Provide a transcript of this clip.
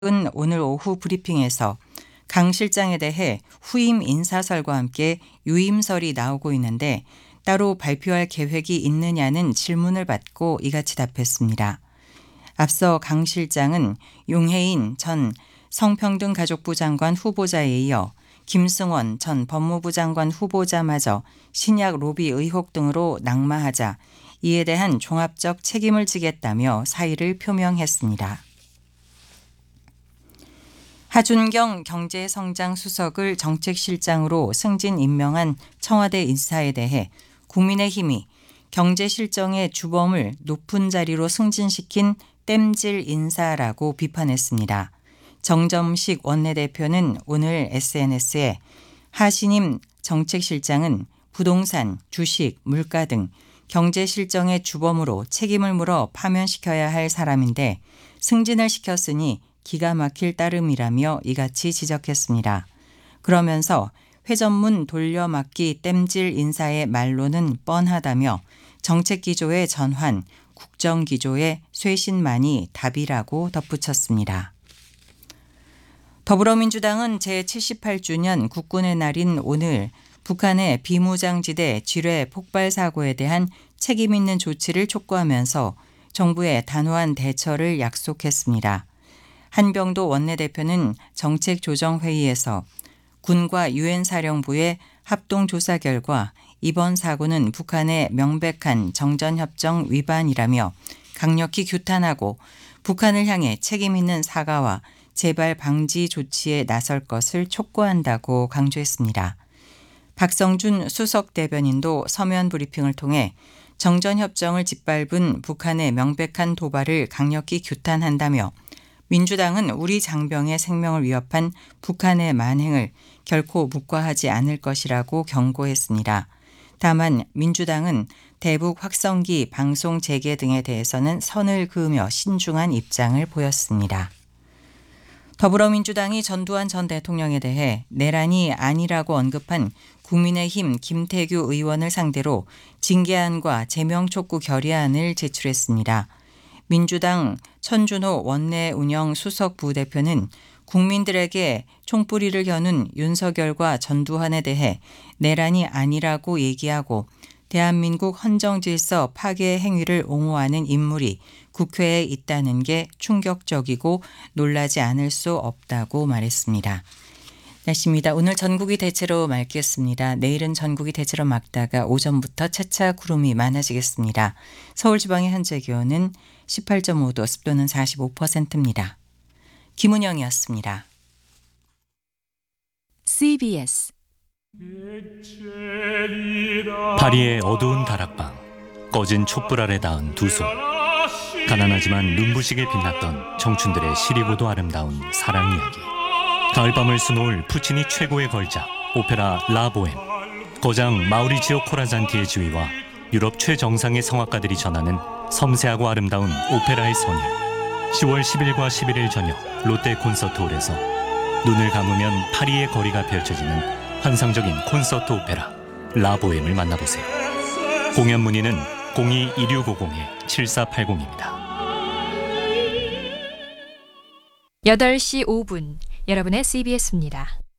은 오늘 오후 브리핑에서 강 실장에 대해 후임 인사설과 함께 유임설이 나오고 있는데 따로 발표할 계획이 있느냐는 질문을 받고 이같이 답했습니다. 앞서 강 실장은 용해인 전 성평등가족부 장관 후보자에 이어 김승원 전 법무부 장관 후보자마저 신약 로비 의혹 등으로 낙마하자 이에 대한 종합적 책임을 지겠다며 사의를 표명했습니다. 하준경 경제성장수석을 정책실장으로 승진 임명한 청와대 인사에 대해 국민의힘이 경제실정의 주범을 높은 자리로 승진시킨 땜질 인사라고 비판했습니다. 정점식 원내대표는 오늘 SNS에 하신임 정책실장은 부동산, 주식, 물가 등 경제실정의 주범으로 책임을 물어 파면시켜야 할 사람인데 승진을 시켰으니 기가 막힐 따름이라며 이같이 지적했습니다. 그러면서 회전문 돌려막기 땜질 인사의 말로는 뻔하다며 정책기조의 전환, 국정기조의 쇄신만이 답이라고 덧붙였습니다. 더불어민주당은 제78주년 국군의 날인 오늘 북한의 비무장지대 지뢰 폭발 사고에 대한 책임 있는 조치를 촉구하면서 정부의 단호한 대처를 약속했습니다. 한병도 원내대표는 정책조정회의에서 군과 유엔 사령부의 합동조사 결과 이번 사고는 북한의 명백한 정전협정 위반이라며 강력히 규탄하고 북한을 향해 책임 있는 사과와 재발 방지 조치에 나설 것을 촉구한다고 강조했습니다. 박성준 수석 대변인도 서면 브리핑을 통해 정전협정을 짓밟은 북한의 명백한 도발을 강력히 규탄한다며 민주당은 우리 장병의 생명을 위협한 북한의 만행을 결코 묵과하지 않을 것이라고 경고했습니다. 다만 민주당은 대북 확성기 방송 재개 등에 대해서는 선을 그으며 신중한 입장을 보였습니다. 더불어민주당이 전두환 전 대통령에 대해 내란이 아니라고 언급한 국민의힘 김태규 의원을 상대로 징계안과 제명 촉구 결의안을 제출했습니다. 민주당 천준호 원내 운영 수석 부대표는 국민들에게 총뿌리를 겨눈 윤석열과 전두환에 대해 내란이 아니라고 얘기하고 대한민국 헌정질서 파괴 행위를 옹호하는 인물이 국회에 있다는 게 충격적이고 놀라지 않을 수 없다고 말했습니다. 날씨입니다. 오늘 전국이 대체로 맑겠습니다. 내일은 전국이 대체로 맑다가 오전부터 차차 구름이 많아지겠습니다. 서울 지방의 현재 기온은 18.5도, 습도는 45%입니다. 김은영이었습니다. CBS 파리의 어두운 다락방, 꺼진 촛불 아래 닿은 두 손. 가난하지만 눈부시게 빛났던 청춘들의 시리고도 아름다운 사랑 이야기. 가을밤을 수놓을 푸치니 최고의 걸작 오페라 라보엠. 거장 마우리지오 코라잔티의 지휘와 유럽 최정상의 성악가들이 전하는 섬세하고 아름다운 오페라의 선율. 10월 10일과 11일 저녁 롯데 콘서트홀에서 눈을 감으면 파리의 거리가 펼쳐지는 환상적인 콘서트 오페라 라보엠을 만나보세요. 공연 문의는 02-2650-7480입니다. 8시 5분 여러분의 CBS입니다.